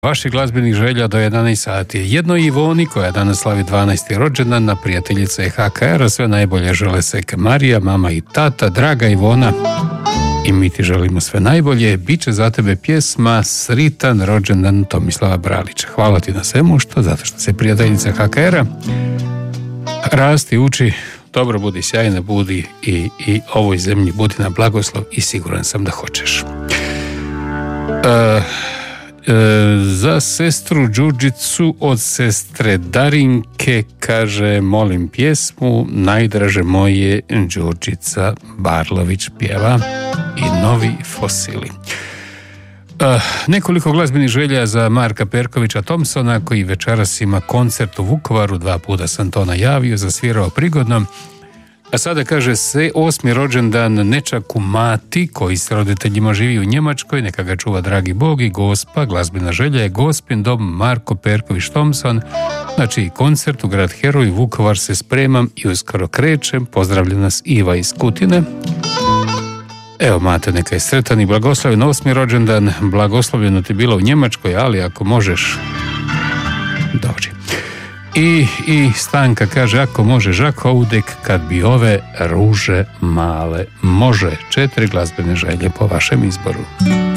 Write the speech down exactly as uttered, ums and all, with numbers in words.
Vaših glazbenih želja do jedanaest sati. Jedno Ivoni koja danas slavi dvanaesti rođendan, na prijateljica je ha ka er-a, sve najbolje žele Seke Marija, mama i tata, draga Ivona. I mi ti želimo sve najbolje. Biće za tebe pjesma Sritan rođendan Tomislava Bralića. Hvala ti na svemu što, zato što se prijateljica ha ka er-a. Rasti, uči, dobro budi, sjajna budi i, i ovoj zemlji budi na blagoslov i siguran sam da hoćeš. Uh, E, za sestru Đurđicu od sestre Darinke, kaže, molim pjesmu Najdraže moje, Đurđica Barlović pjeva i Novi fosili. E, nekoliko glazbenih želja za Marka Perkovića Thompsona, koji večeras ima koncert u Vukovaru, dva puta sam to najavio, zasvirao prigodno. A sada kaže se osmi rođendan nečaku Mati, koji s roditeljima živi u Njemačkoj, neka ga čuva dragi Bog i Gospa. Glazbena želja je Gospin dom Marko Perković Thompson. Znači koncert u grad Heroj Vukovar se spremam i uskoro krećem. Pozdravlja nas Iva iz Kutine. Evo, Mate, neka je sretan i blagoslovljen osmi rođendan. Blagoslovljeno ti bilo u Njemačkoj, ali ako možeš, dođi. I, i Stanka kaže, ako može Žak Houdek, kad bi ove ruže male. Može, četiri glazbene želje po vašem izboru.